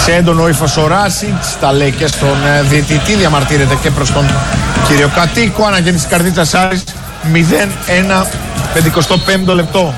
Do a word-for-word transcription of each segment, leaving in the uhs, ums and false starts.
σε έντονο ύφος ο Ράσιτς, τα λέει και στον διαιτητή, διαμαρτύρεται και προς τον κύριο Κατοίκο. Αναγέννηση Καρδίτσας Άρης μηδέν ένα, πενηκοστό πέμπτο λεπτό.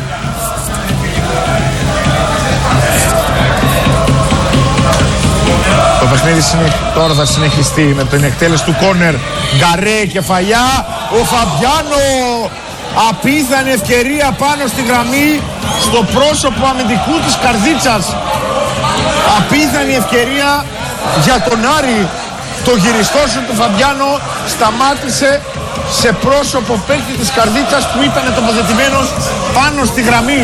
Το παιχνίδι τώρα θα συνεχιστεί με την εκτέλεση του κόρνερ. Γκαρέ, κεφαλιά, ο Φαμπιάνο. Απίθανη ευκαιρία πάνω στη γραμμή, στο πρόσωπο αμυντικού της Καρδίτσας. Απίθανη ευκαιρία για τον Άρη. Το γυριστό σου του Φαμπιάνο σταμάτησε σε πρόσωπο παίκτη της Καρδίτσας που ήταν τοποθετημένος πάνω στη γραμμή.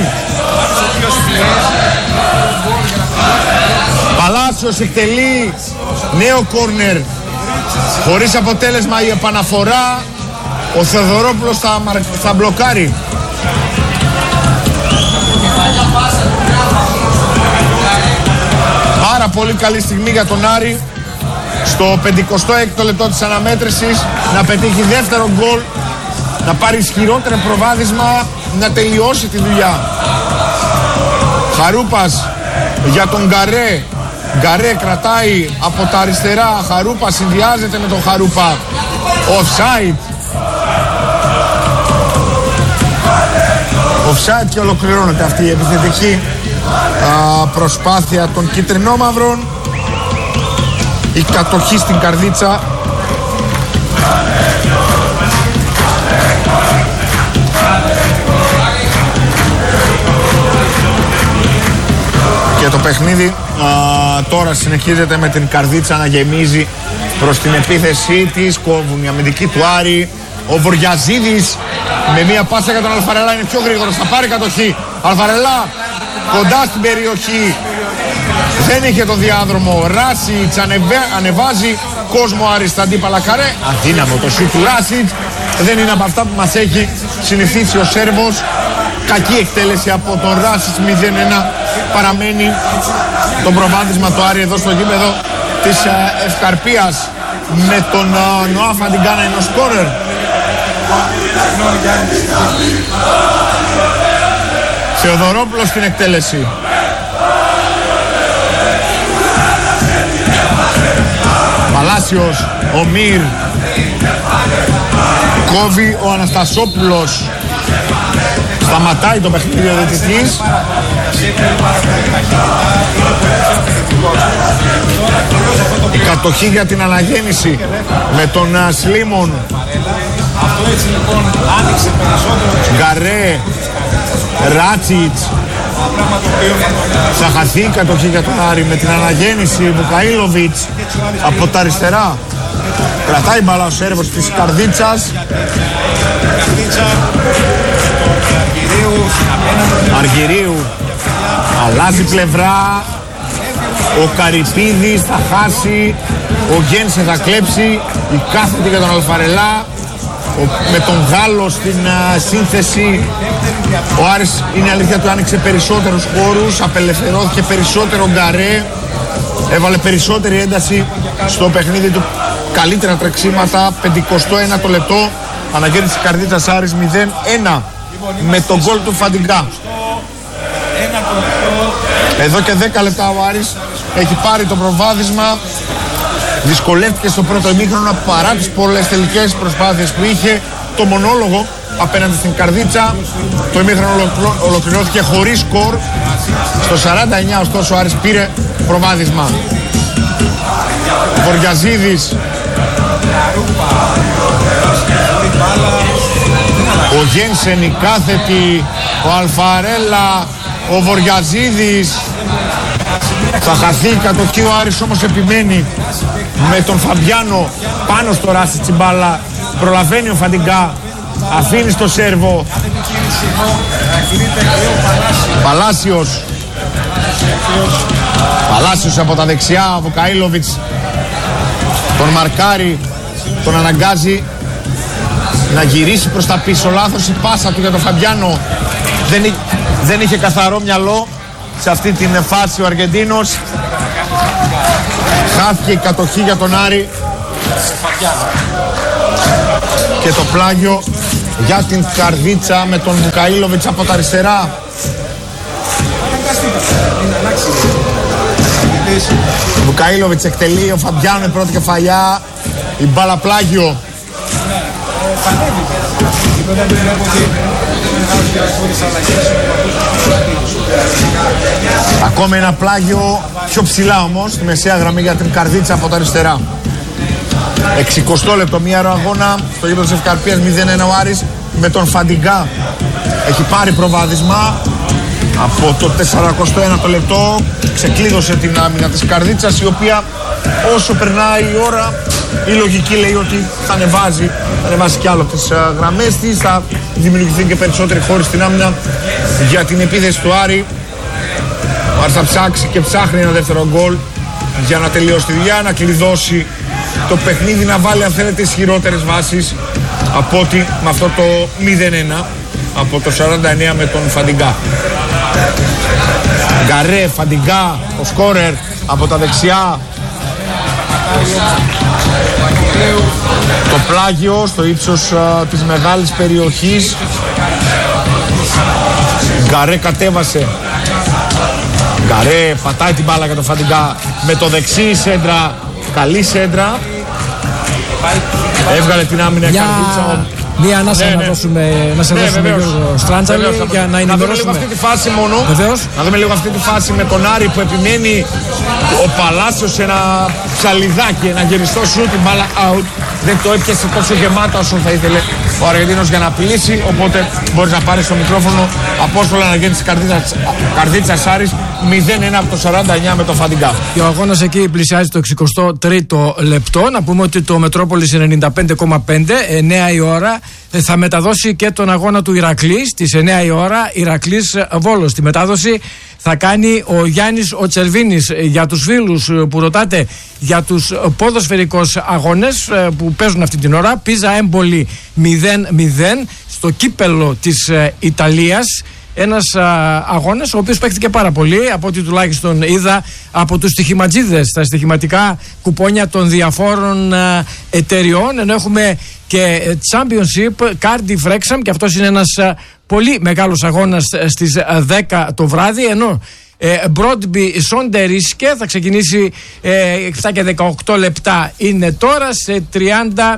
Παλάσιος εκτελεί νέο κόρνερ, χωρίς αποτέλεσμα η επαναφορά. Ο Θεοδωρόπουλος θα, θα μπλοκάρει. Πάρα πολύ καλή στιγμή για τον Άρη στο πενηκοστό έκτο λεπτό της αναμέτρησης να πετύχει δεύτερο γκολ, να πάρει ισχυρότερο προβάδισμα, να τελειώσει τη δουλειά. Χαρούπας για τον Γκαρέ. Γκαρέ κρατάει από τα αριστερά. Χαρούπα συνδυάζεται με τον Χαρούπα. Offside. Offside και ολοκληρώνεται αυτή η επιθετική α, προσπάθεια των κίτρινόμαυρων. Η κατοχή στην Καρδίτσα. Και το παιχνίδι α, τώρα συνεχίζεται με την Καρδίτσα να γεμίζει προς την επίθεσή της. Κόβουν οι αμυντικοί του Άρη. Ο Βοριαζίδης με μία πάσα για τον Αλφαρελά είναι πιο γρήγορος, θα πάρει κατοχή. Αλφαρελά κοντά στην περιοχή, δεν είχε τον διάδρομο. Ράσιτς ανεβα... ανεβάζει κόσμο Άρη στα αντίπαλα καρέ. Αδύναμο το σουτ του Ράσιτς, δεν είναι από αυτά που μας έχει συνηθίσει ο Σέρβος. Κακή εκτέλεση από τον Ράσιτς. Μηδέν ένα παραμένει το προβάδισμα του Άρη εδώ στο γήπεδο της Ευκαρπίας, με τον Νοά Φαντιγκάνα ενό σκόρερ. Θεοδωρόπουλος στην εκτέλεση. Παλάσιος, ο Μυρ. Κόβει ο Αναστασόπουλος. Σταματάει το παιχνίδι ο διαιτητής. Η κατοχή για την αναγέννηση με τον uh, Σλίμον. Αυτό έτσι λοιπόν άνοιξε περισσότερο. Γκαρέ, Ράτσιτς. Θα χαθεί η κατοχή για τον Άρη με την αναγέννηση. Βουκαήλοβιτς από τα αριστερά. Κρατάει μπαλά ο Σέρβος της Καρδίτσας. Αργυρίου αλλάζει πλευρά. Ο Καρυπίδης θα χάσει. Ο Γκένσε θα κλέψει. Η κάθετη για τον Αλφαρελά. Ο, με τον Γάλλο στην uh, σύνθεση. Ο Άρης, είναι αλήθεια του, άνοιξε περισσότερους χώρους, απελευθερώθηκε περισσότερο Γκαρέ, έβαλε περισσότερη ένταση στο παιχνίδι του, καλύτερα τρεξίματα. Πενηκοστό ένατο λεπτό, αναγέννηση Καρδίτσας Άρης μηδέν ένα με τον γκολ του Φαντιγκά. Εδώ και δέκα λεπτά ο Άρης έχει πάρει το προβάδισμα. Δυσκολεύτηκε στο πρώτο ημίχρονο παρά τις πολλές τελικές προσπάθειες που είχε. Το μονόλογο απέναντι στην Καρδίτσα. Το ημίχρονο ολοκληρώθηκε χωρίς σκορ. Στο σαράντα εννιά ωστόσο ο Άρης πήρε προβάδισμα. Βοριαζίδης. Ο Γένσεν, η κάθετη. Ο Αλφαρέλα. Ο Βοριαζίδης. Θα χαθεί η κατοχή, ο Άρης όμως επιμένει με τον Φαμπιάνο πάνω στο Ράσιτς μπάλα. Προλαβαίνει ο Φαντιγκά, αφήνει στο Σέρβο. Παλάσιος. Παλάσιος από τα δεξιά. Ο Βουκαήλοβιτς τον μαρκάρει, τον αναγκάζει να γυρίσει προς τα πίσω. Λάθος η πάσα του για τον Φαμπιάνο. Δεν, δεν είχε καθαρό μυαλό σε αυτή την φάση ο Αργεντίνος. Χάθηκε η κατοχή για τον Άρη και το πλάγιο για την Καρδίτσα με τον Βουκαήλοβιτς από τα αριστερά. Λουκαήλοβιτς εκτελεί, ο Φαμπιάνο η πρώτη κεφαλιά, η μπάλα πλάγιο. Ακόμη ένα πλάγιο πιο ψηλά όμως, στη μεσαία γραμμή για την Καρδίτσα από τα αριστερά. εξηκοστό λεπτό, μία ώρα αγώνα στο γήπεδο της Ευκαρπίας, μηδέν ένα ο Άρης με τον Φαντιγκά. Έχει πάρει προβάδισμα από το σαρανταεννιάτο ένατο λεπτό, ξεκλείδωσε την άμυνα της Καρδίτσας, η οποία όσο περνάει η ώρα η λογική λέει ότι θα ανεβάζει, θα ανεβάσει κι άλλο τις uh, γραμμές της, θα δημιουργηθεί και περισσότεροι χώροι στην άμυνα για την επίθεση του Άρη. Ο Άρης θα ψάξει και ψάχνει ένα δεύτερο γκολ για να τελειώσει τη δουλειά, να κλειδώσει το παιχνίδι, να βάλει αν θέλετε ισχυρότερες βάσεις από ότι με αυτό το μηδέν ένα από το σαράντα εννέα με τον Φαντιγκά. Γκαρέ, Φαντιγκά, ο σκόρερ από τα δεξιά. Το πλάγιο στο ύψος α, της μεγάλης περιοχής. Γκαρέ κατέβασε. Γκαρέ πατάει την μπάλα για τον Φαντιγκά με το δεξί, σέντρα, καλή σέντρα. Έβγαλε την άμυνα η Καρδίτσα. Μία ανάσα ναι, να, ναι. Δώσουμε, να σε ναι, δώσουμε λίγο Στράντσαλη για να ενημερώσουμε. Να δούμε λίγο αυτή τη φάση μόνο. Βεβαίως. Να δούμε λίγο αυτή τη φάση με τον Άρη που επιμένει ο Παλάσιος σε ένα ψαλιδάκι, ένα γυριστό σουτ, την μπάλα out. Δεν το έπιασε τόσο γεμάτα όσο θα ήθελε ο Αργεντίνος για να απειλήσει. Οπότε μπορείς να πάρεις το μικρόφωνο. Απόστολα να γίνει Καρδίτσας Άρης μηδέν ένα από το σαράντα εννέα με το Φαντιγκά. Και ο αγώνας εκεί πλησιάζει το εξηκοστό τρίτο λεπτό. Να πούμε ότι το Μετρόπολης ενενήντα πέντε κόμμα πέντε, εννέα η ώρα, θα μεταδώσει και τον αγώνα του Ηρακλή στις εννέα η ώρα, Ηρακλής Βόλος. Τη μετάδοση θα κάνει ο Γιάννης ο Τσερβίνης. Για τους φίλους που ρωτάτε για τους ποδοσφαιρικούς αγώνες που παίζουν αυτή την ώρα, Πίζα Έμπολη μηδέν μηδέν στο κύπελο της Ιταλίας. Ένας α, αγώνας ο οποίος παίχτηκε πάρα πολύ, από ό,τι τουλάχιστον είδα από τους στοιχηματζίδες, τα στοιχηματικά κουπόνια των διαφόρων α, εταιριών, ενώ έχουμε και Championship Cardiff Wrexham, και αυτός είναι ένας α, πολύ μεγάλος αγώνας στις α, δέκα το βράδυ, ενώ ε, Broadby Sonderriske θα ξεκινήσει ε, επτά και δεκαοκτώ λεπτά είναι τώρα, σε τριάντα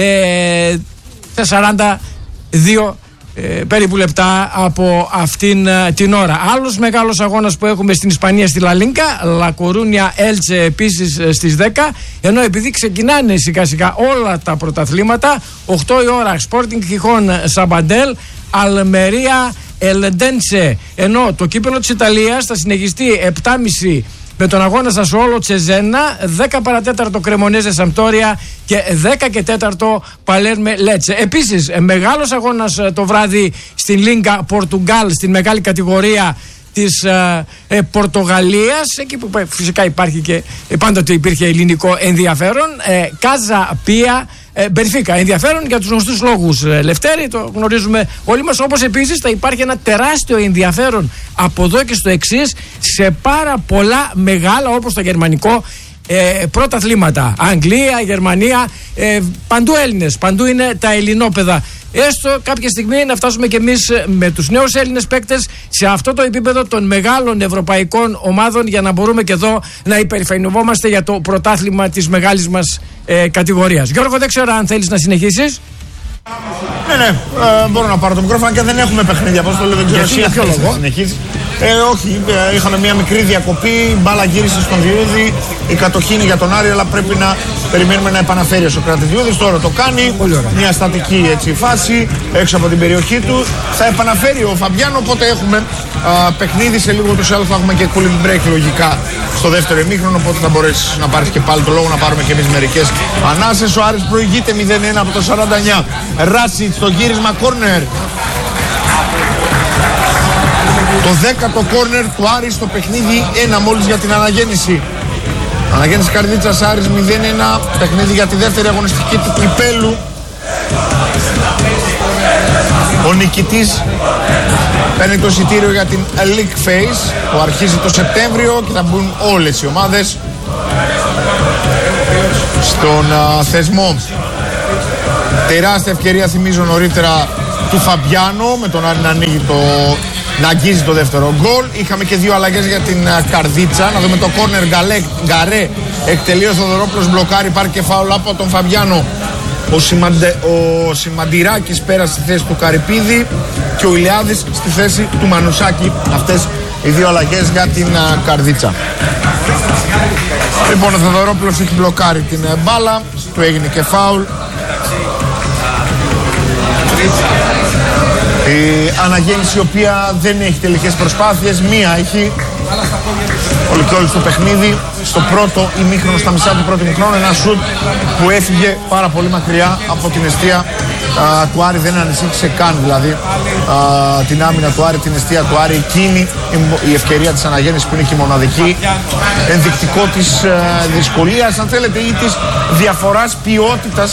ε, σαράντα δύο Ε, περίπου λεπτά από αυτήν ε, την ώρα. Άλλος μεγάλος αγώνας που έχουμε στην Ισπανία, στη Λαλίνκα, La Coruña Elche επίσης ε, στις δέκα, ενώ επειδή ξεκινάνε σιγά σιγά όλα τα πρωταθλήματα, οκτώ η ώρα Sporting Gijón Sabadell, Almería Eldense, ενώ το κύπελο της Ιταλίας θα συνεχιστεί επτά και μισή με τον αγώνα Σασουόλο Τσεζένα, δέκα παρατέταρτο Κρεμονέζε Σαμπτόρια και δέκα και τέταρτο Παλέρμε Λέτσε. Επίσης, μεγάλος αγώνας το βράδυ στην Λίγκα Πορτουγκάλ, στην μεγάλη κατηγορία της ε, ε, Πορτογαλίας, εκεί που φυσικά υπάρχει και ε, πάντοτε υπήρχε ελληνικό ενδιαφέρον. ε, Κάζα Πία ε, Μπενφίκα, ενδιαφέρον για τους γνωστούς λόγους, ε, Λευτέρη, το γνωρίζουμε όλοι μας, όπως επίσης θα υπάρχει ένα τεράστιο ενδιαφέρον από εδώ και στο εξής σε πάρα πολλά μεγάλα, όπως το γερμανικό Ε, πρώτα αθλήματα. Αγγλία, Γερμανία, ε, παντού Έλληνες, παντού είναι τα ελληνόπαιδα. Έστω κάποια στιγμή να φτάσουμε κι εμείς με τους νέους Έλληνες παίκτες σε αυτό το επίπεδο των μεγάλων ευρωπαϊκών ομάδων, για να μπορούμε και εδώ να υπερηφανευόμαστε για το πρωτάθλημα της μεγάλης μας ε, κατηγορίας. Γιώργο, δεν ξέρω αν θέλεις να συνεχίσεις. Ναι, ναι, ε, μπορώ να πάρω το μικρόφωνο και δεν έχουμε παιχνίδια. Πώς το λέω, δεν ξέρω εσύ για ποιο λόγο. Ε, όχι, ε, είχαμε μια μικρή διακοπή. Η μπάλα γύρισε στον Διούδη. Η κατοχή είναι για τον Άρη, αλλά πρέπει να περιμένουμε να επαναφέρει ο Σοκράτης Διούδης. Τώρα το κάνει. Μια στατική έτσι, φάση έξω από την περιοχή του. Θα επαναφέρει ο Φαμπιάνο. Οπότε έχουμε α, παιχνίδι. Σε λίγο τους άλλους θα έχουμε και cooling break λογικά στο δεύτερο ημίχρονο. Οπότε θα μπορέσει να πάρει και πάλι το λόγο, να πάρουμε και εμείς μερικές ανάσες. Ο Άρης προηγείται μηδέν ένα από το σαράντα εννέα. Ράσιτ στο γύρισμα κόρνερ. Το δέκατο κόρνερ του Άρη στο παιχνίδι, ένα μόλις για την αναγέννηση. Αναγέννηση Καρδίτσας Άρης μηδέν ένα, παιχνίδι για τη δεύτερη αγωνιστική του κυπέλου. Ο νικητής παίρνει το εισιτήριο για την League Phase που αρχίζει το Σεπτέμβριο και θα μπουν όλες οι ομάδες στον α, θεσμό. Τεράστια ευκαιρία, θυμίζω νωρίτερα, του Φαμπιάνο με τον Άρη να ανοίγει το, να αγγίζει το δεύτερο γκολ. Είχαμε και δύο αλλαγές για την Καρδίτσα. Να δούμε το κόρνερ. Γκαρέ εκτελεί ο Θοδωρόπουλος, μπλοκάρει, υπάρχει και φάουλ από τον Φαμπιάνο. Ο, Σιμαντε, ο Σιμαντιράκης πέρασε στη θέση του Καρυπίδη και ο Ηλιάδης στη θέση του Μανουσάκη. Αυτές οι δύο αλλαγές για την uh, Καρδίτσα. Λοιπόν, ο Θοδωρόπουλος έχει μπλοκάρει την uh, μπάλα, του έγινε και φάουλ. Η αναγέννηση η οποία δεν έχει τελικές προσπάθειες, μία έχει. Όλη και όλη στο παιχνίδι, στο πρώτο ημίχρονο, στα μισά του πρώτου ημίχρονου, ένα σουτ που έφυγε πάρα πολύ μακριά από την εστία α, του Άρη, δεν ανησύχησε καν δηλαδή α, την άμυνα του Άρη, την εστία του Άρη. Εκείνη η, η ευκαιρία της αναγέννησης που είναι και η μοναδική, ενδεικτικό της α, δυσκολίας, αν θέλετε, ή της διαφοράς ποιότητας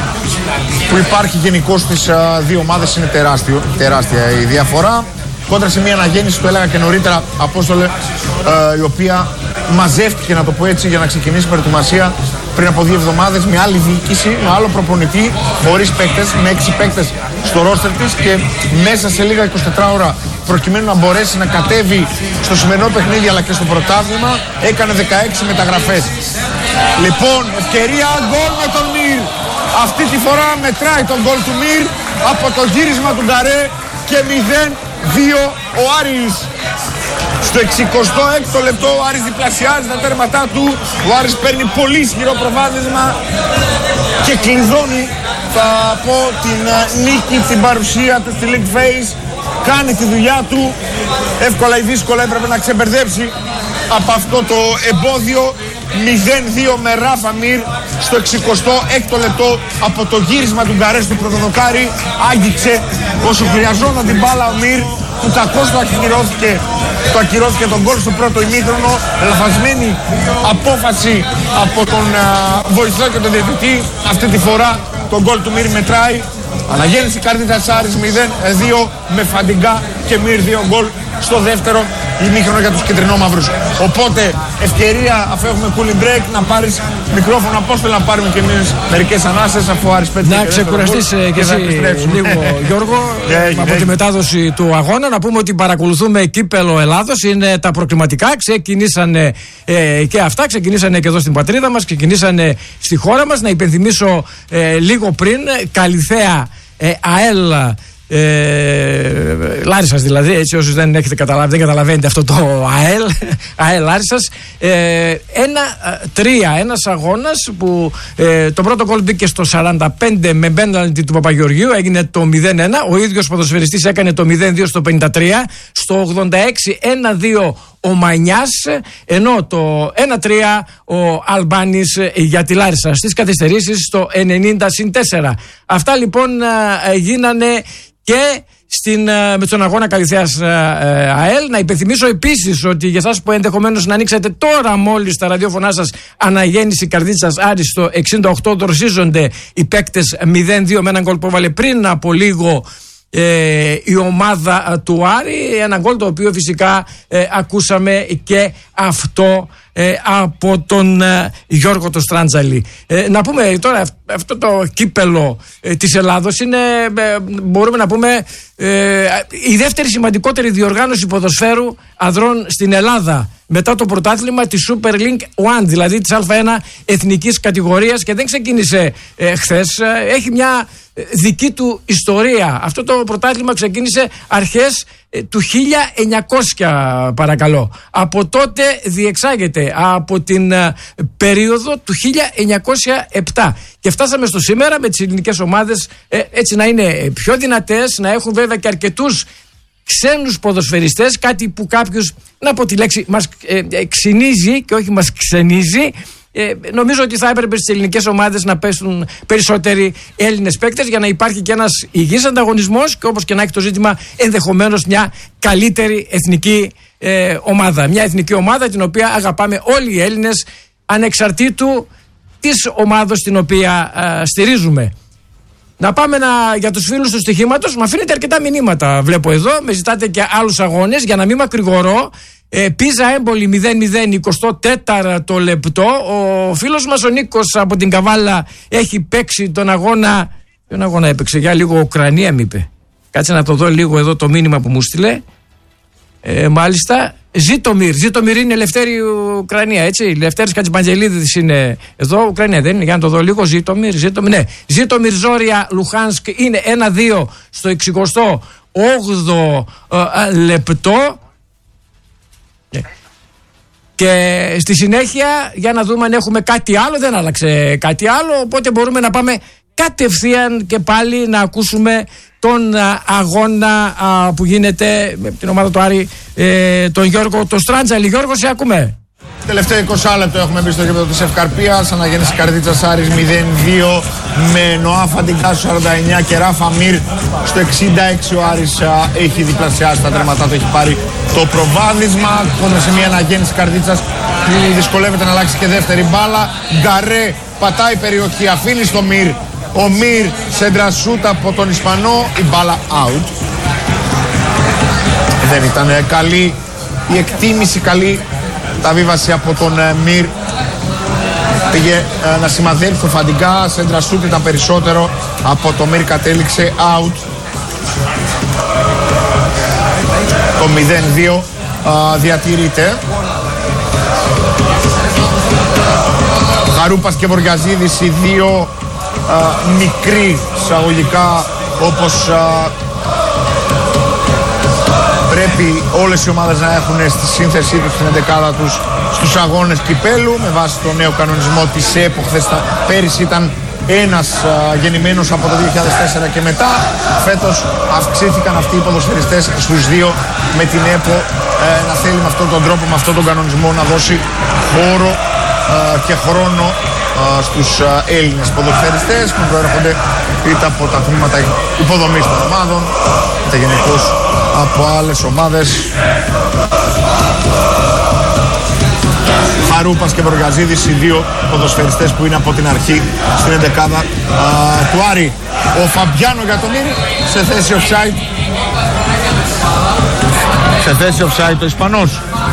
που υπάρχει γενικώς στις α, δύο ομάδες. Είναι τεράστιο, τεράστια η διαφορά. Κόντρα σε μια αναγέννηση, το έλεγα και νωρίτερα, Απόστολε, ε, η οποία μαζεύτηκε, να το πω έτσι, για να ξεκινήσει η προετοιμασία πριν από δύο εβδομάδες, με άλλη διοίκηση, με άλλο προπονητή, χωρίς παίκτες, με έξι παίκτες στο ρόστερ της, και μέσα σε λίγα εικοσιτέσσερις ώρα, προκειμένου να μπορέσει να κατέβει στο σημερινό παιχνίδι αλλά και στο πρωτάθλημα, έκανε δεκαέξι μεταγραφές. Λοιπόν, ευκαιρία γκολ με τον Μυρ. Αυτή τη φορά μετράει τον γκολ του Μυρ από το γύρισμα του Γκαρέ και μηδέν δύο ο Άρης. Στο εξηκοστό έκτο λεπτό ο Άρης διπλασιάζει τα τέρματά του. Ο Άρης παίρνει πολύ ισχυρό προβάδισμα και κλειδώνει, θα πω, την νίκη, την παρουσία του στη League Phase. Κάνει τη δουλειά του. Εύκολα ή δύσκολα έπρεπε να ξεμπερδέψει από αυτό το εμπόδιο. μηδέν δύο με Ράφα Μυρ στο εξηκοστό έκτο λεπτό από το γύρισμα του Γκαρέ του πρωτοδοκάρι. Άγγιξε όσο χρειαζόταν την μπάλα ο Μυρ, που κακώς το ακυρώθηκε, το ακυρώθηκε τον γκολ στο πρώτο ημίχρονο. Λαθασμένη απόφαση από τον α, βοηθό και τον διαιτητή. Αυτή τη φορά τον γκολ του Μυρ μετράει. Αναγέννηση Καρδίτσας Άρης μηδέν δύο με Φαντιγκά και Μυρ δύο γκολ στο δεύτερο ημίχρονο για τους κεντρινόμαυρους. Οπότε ευκαιρία, αφού έχουμε cooling break, να πάρεις μικρόφωνο, Απόστολε, να πάρουμε και εμείς μερικές ανάσες, αφού Άρης πέτυχε. Να ξεκουραστείς και εσύ λίγο, Γιώργο, από τη μετάδοση του αγώνα. Να πούμε ότι παρακολουθούμε κύπελο Ελλάδος, είναι τα προκριματικά, ξεκινήσανε ε, και αυτά, ξεκινήσανε και εδώ στην πατρίδα μας, ξεκινήσανε στη χώρα μας. Να υπενθυμίσω ε, λίγο πριν, Καλιθέα ε, ΑΕΛ Ε, Λάρισσας δηλαδή, έτσι, όσους δεν έχετε καταλάβει, δεν καταλαβαίνετε αυτό το ΑΕΛ, ΑΕΛ Λάρισσας. ε, ένα τρία, ένας αγώνας που ε, το πρώτο γκολ μπήκε στο σαράντα πέντε με πέναλτι του Παπαγεωργίου, έγινε το μηδέν ένα. Ο ίδιος ποδοσφαιριστής έκανε το μηδέν δύο στο πενήντα τρία. Στο ογδόντα έξι ένα δύο ο Μανιάς, ενώ το ένα τρία ο Αλμπάνης για τη Λάρισα στις καθυστερήσεις στο ενενήντα συν τέσσερα. Αυτά λοιπόν γίνανε και στην, με τον αγώνα Καλιθέας ΑΕΛ. Να υπενθυμίσω επίσης ότι για εσάς που ενδεχομένως να ανοίξετε τώρα μόλις τα ραδιόφωνά σας, αναγέννηση Καρδίτσας Άρης στο εξήντα οκτώ δροσίζονται οι παίκτες μηδέν δύο με έναν γκολ που έβαλε πριν από λίγο Ε, η ομάδα του Άρη. Ένα γκολ το οποίο φυσικά ε, ακούσαμε και αυτό ε, από τον ε, Γιώργο το Στράντζαλη. Ε, να πούμε τώρα, αυτό το κύπελο ε, της Ελλάδος είναι, ε, μπορούμε να πούμε, ε, η δεύτερη σημαντικότερη διοργάνωση ποδοσφαίρου ανδρών στην Ελλάδα, μετά το πρωτάθλημα της Super League ένα, δηλαδή της Α ένα εθνικής κατηγορίας, και δεν ξεκίνησε ε, χθες, έχει μια δική του ιστορία. Αυτό το πρωτάθλημα ξεκίνησε αρχές ε, του χίλια εννιακόσια, παρακαλώ. Από τότε διεξάγεται, από την ε, περίοδο του χίλια εννιακόσια επτά, και φτάσαμε στο σήμερα με τις ελληνικές ομάδες ε, έτσι να είναι πιο δυνατές, να έχουν βέβαια και αρκετούς ξένους ποδοσφαιριστές, κάτι που κάποιους, να πω τη λέξη, μας ε, ε, ξυνίζει και όχι μας ξενίζει. Ε, νομίζω ότι θα έπρεπε στις ελληνικές ομάδες να πέσουν περισσότεροι Έλληνες παίκτες, για να υπάρχει και ένας υγιής ανταγωνισμός, και όπως και να έχει το ζήτημα, ενδεχομένως μια καλύτερη εθνική ε, ομάδα. Μια εθνική ομάδα την οποία αγαπάμε όλοι οι Έλληνες, ανεξαρτήτου της ομάδος την οποία ε, στηρίζουμε. Να πάμε να, για τους φίλους του στοιχήματος. Μου αφήνετε αρκετά μηνύματα, βλέπω εδώ. Με ζητάτε και άλλους αγώνες. Για να μην μακρηγορώ, ε, Πίζα Έμπολη μηδέν μηδέν, εικοστό τέταρτο λεπτό. Ο φίλος μας ο Νίκος από την Καβάλα έχει παίξει τον αγώνα. Ποιον αγώνα έπαιξε? Για λίγο Ουκρανία μου είπε. Κάτσε να το δω λίγο εδώ το μήνυμα που μου στείλε. Ε, μάλιστα. Ζήτομιρ. Ζήτομιρ είναι Λευτέρη Ουκρανία, έτσι. Λευτέρης Κατσιπαντζελίδης είναι εδώ, Ουκρανία δεν είναι. Για να το δω λίγο. Ζήτομιρ. Ζήτομιρ, ναι. Ζήτομιρ Ζόρια Λουχάνσκ είναι ένα δύο στο εξηκοστό όγδοο ε, λεπτό. Yeah. Και στη συνέχεια για να δούμε αν έχουμε κάτι άλλο. Δεν άλλαξε κάτι άλλο, οπότε μπορούμε να πάμε κατευθείαν και πάλι να ακούσουμε τον α, αγώνα α, που γίνεται με την ομάδα του Άρη, ε, τον Γιώργο το Στράντζαλη. Γιώργο, σε ακούμε. Τελευταίο είκοσι λεπτό έχουμε μπει στο γήπεδο της Ευκαρπίας. Αναγέννηση Καρδίτσας Άρης μηδέν δύο με Νοά Φαντικά στο σαράντα εννιά και Ράφα Μύρ στο εξήντα έξι. Ο Άρης α, έχει διπλασιάσει τα τρέματά του, έχει πάρει το προβάδισμα. Κόντρα σε μια αναγέννηση Καρδίτσας που δυσκολεύεται να αλλάξει και δεύτερη μπάλα. Γκαρέ πατάει περιοχή, αφήνει στο Μύρ. Ο Μύρ σέντρα σούτ από τον Ισπανό, η μπάλα out. Δεν ήταν καλή η εκτίμηση, καλή τα βίβαση από τον ε, Μύρ. Πήγε ε, να σημαδέψει το Φαντικά, σέντρα σούτ ήταν περισσότερο από το Μύρ, κατέληξε out. Το μηδέν δύο ε, διατηρείται. Χαρούπας και Βοριαζίδης, οι δύο α, μικροί εισαγωγικά, όπως α, πρέπει όλες οι ομάδες να έχουν στη σύνθεσή τους, στην εντεκάδα τους, στους αγώνες κυπέλου, με βάση το νέο κανονισμό της ΕΠΟ. Χθες πέρυσι ήταν ένας α, γεννημένος από το δύο χιλιάδες τέσσερα και μετά. Φέτος αυξήθηκαν αυτοί οι ποδοσφαιριστές στους δύο, με την ΕΠΟ ε, να θέλει με αυτόν τον τρόπο, με αυτόν τον κανονισμό να δώσει χώρο α, και χρόνο α, στους α, Έλληνες ποδοσφαιριστές που προέρχονται είτε από τα τμήματα υποδομής των ομάδων, είτε γενικώς από άλλες ομάδες. Χαρούπας και Βοργαζίδης, οι δύο ποδοσφαιριστές που είναι από την αρχή στην εντεκάδα α, του Άρη. Ο Φαμπιάνο για τον Μύρη σε θέση offside. Σε θέση offside το Ισπανός.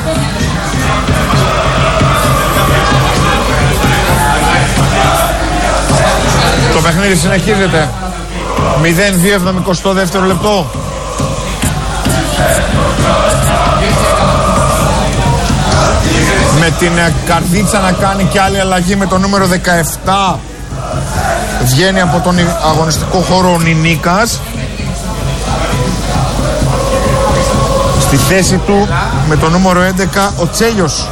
Το παιχνίδι συνεχίζεται. μηδέν δύο εβδομηκοστό δεύτερο λεπτό. Με την Καρδίτσα να κάνει και άλλη αλλαγή με το νούμερο δεκαεπτά. Βγαίνει από τον αγωνιστικό χώρο ο Νινίκας. Στη θέση του με το νούμερο έντεκα ο Τσέλιος,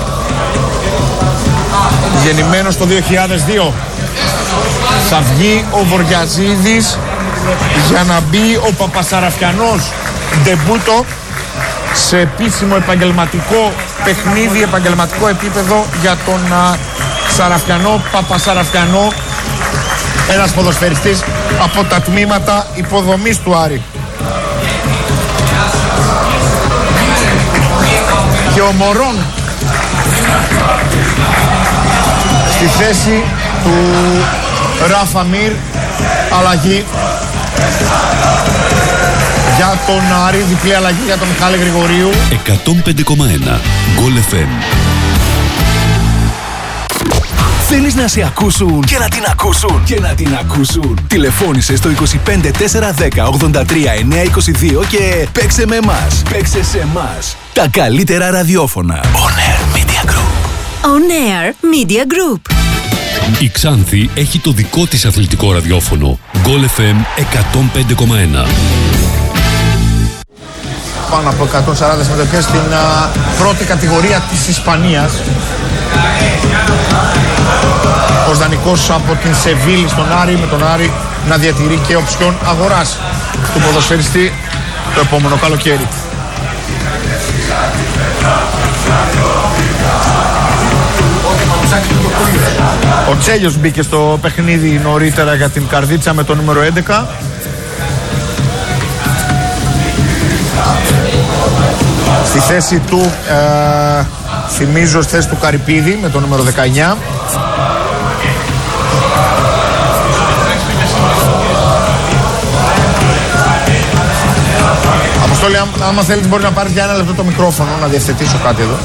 γεννημένος το δύο χιλιάδες δύο. Θα βγει ο Βοριαζίδης για να μπει ο Παπασαραφιανός, ντεμπούτο σε επίσημο επαγγελματικό παιχνίδι, επαγγελματικό επίπεδο για τον α, Σαραφιανό, Παπασαραφιανό, ένας ποδοσφαιριστής από τα τμήματα υποδομής του Άρη. Και ο Μωρόν στη θέση του Ράφα Μύρ, αλλαγή για τον Άρη, διπλή αλλαγή για τον Μιχάλη Γρηγορίου. εκατόν πέντε κόμμα ένα Γκολ εφ εμ. Θέλεις να σε ακούσουν και να την ακούσουν και να την ακούσουν. Τηλεφώνησε στο είκοσι πέντε τέσσερα δέκα ογδόντα τρία εννιακόσια είκοσι δύο και παίξε με εμάς. Παίξε σε εμάς. Τα καλύτερα ραδιόφωνα. On Air Media Group. On Air Media Group. Η Ξάνθη έχει το δικό της αθλητικό ραδιόφωνο. Γκολ εφ εμ εκατόν πέντε κόμμα ένα. Πάνω από εκατόν σαράντα συμμετοχές στην α, πρώτη κατηγορία της Ισπανίας. Ο δανεικός από την Σεβίλη στον Άρη, με τον Άρη να διατηρεί και οψιόν αγοράς του ποδοσφαιριστή το επόμενο καλοκαίρι. Ο Τσέλιος μπήκε στο παιχνίδι νωρίτερα για την Καρδίτσα με το νούμερο έντεκα. Στη θέση του, ε, θυμίζω, στη θέση του Καρυπίδη με το νούμερο δεκαεννιά. Αποστόλη, άμα θέλεις μπορεί να πάρεις για ένα λεπτό το μικρόφωνο, να διευθετήσω κάτι εδώ.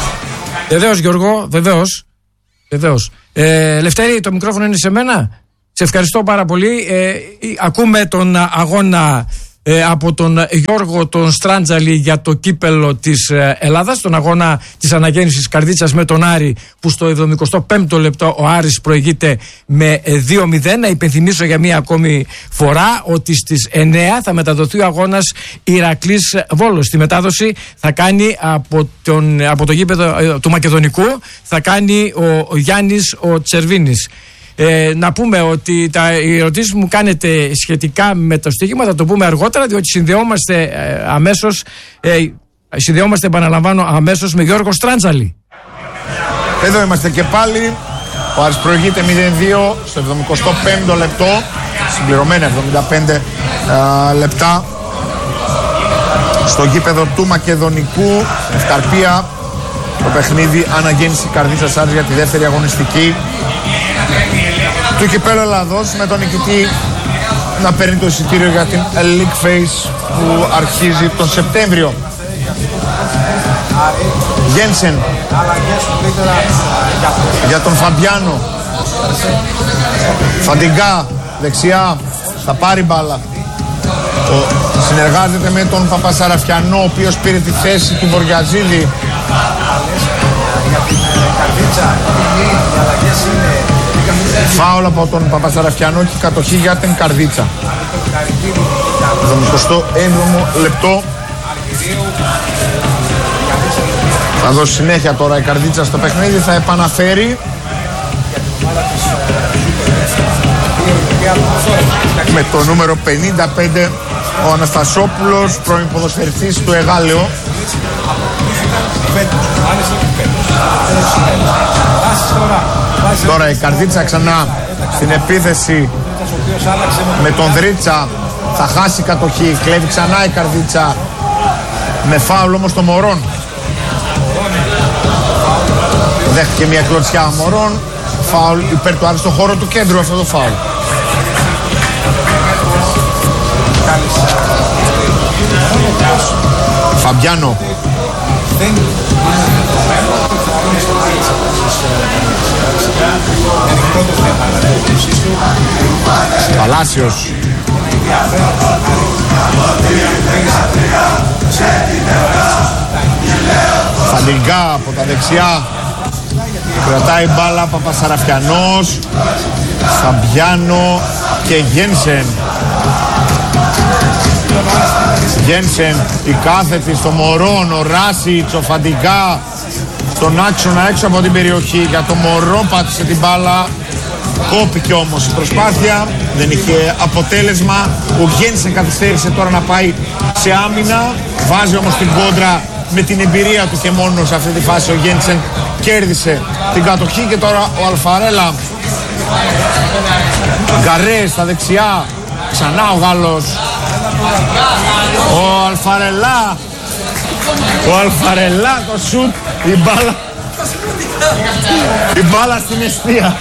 Βεβαίως Γιώργο, βεβαίως. Βεβαίως. Ε, Λευτέρη, το μικρόφωνο είναι σε μένα. Σε ευχαριστώ πάρα πολύ. Ε, ακούμε τον αγώνα ε, από τον Γιώργο τον Στράντζαλη για το κύπελο της ε, Ελλάδας, τον αγώνα της αναγέννησης Καρδίτσας με τον Άρη, που στο εβδομηκοστό πέμπτο λεπτό ο Άρης προηγείται με δύο μηδέν. Να υπενθυμίσω για μία ακόμη φορά ότι στις εννέα θα μεταδοθεί ο αγώνας Ηρακλής Βόλος. Στη μετάδοση θα κάνει από, τον, από το γήπεδο ε, του Μακεδονικού, θα κάνει ο, ο Γιάννης ο Τσερβίνης. Ε, να πούμε ότι τα ερωτήσεις που μου κάνετε σχετικά με το στοίχημα θα το πούμε αργότερα, διότι συνδεόμαστε ε, αμέσως ε, συνδεόμαστε επαναλαμβάνω αμέσως με Γιώργο Στράντζαλη. Εδώ είμαστε και πάλι. Ο Άρης προηγείται μηδέν δύο στο εβδομηκοστό πέμπτο λεπτό, συμπληρωμένα εβδομήντα πέντε ε, λεπτά, στο γήπεδο του Μακεδονικού στην Ευκαρπία, το παιχνίδι αναγέννηση Καρδίτσας Άρης για τη δεύτερη αγωνιστική του κυπέλλου Ελλάδος, με τον νικητή να παίρνει το εισιτήριο για την League Phase που αρχίζει τον Σεπτέμβριο. Γένσεν για τον Φαμπιάνο, Φαντιγκά δεξιά, θα πάρει μπάλα. Ο, συνεργάζεται με τον Παπασαραφιανό, ο οποίος πήρε τη θέση του Βορειαζίδη. Φάουλ από τον Παπασαραφιανό και κατοχή για την Καρδίτσα. εβδομηκοστό έβδομο λεπτό. Θα δώσει συνέχεια τώρα η Καρδίτσα στο παιχνίδι, θα επαναφέρει με το νούμερο πενήντα πέντε ο Αναστασόπουλος, πρώην ποδοσφαιριστής του Εγάλεο. Τώρα η Καρδίτσα ξανά στην επίθεση με τον Δρίτσα, θα χάσει κατοχή, κλέβει ξανά η Καρδίτσα με φάουλ όμως το Μωρόν. Δέχτηκε μια κλωτσιά Μωρόν, φάουλ υπέρ του Άρη στο χώρο του κέντρου αυτό το φάουλ. Φαμπιάνο. Παλάσιος. Φαντιγκά από τα δεξιά, κρατάει μπάλα Παπασαραφιανός, Φαμπιάνο και Γένσεν. Γένσεν, η κάθετη στο Μωρόν, ο Ράσιτς, ο Φαντιγκά στον άξονα έξω από την περιοχή. Για το Μωρό πάτησε την μπάλα, κόπηκε όμως η προσπάθεια, δεν είχε αποτέλεσμα. Ο Γένσεν καθυστέρησε τώρα να πάει σε άμυνα, βάζει όμως την κόντρα με την εμπειρία του και μόνο σε αυτή τη φάση. Ο Γένσεν κέρδισε την κατοχή και τώρα ο Αλφαρέλα. Γκαρέ στα δεξιά, ξανά ο Γάλλος, ο Αλφαρελά, ο Αλφαρελά το σουτ, η μπάλα, η μπάλα στην εστία.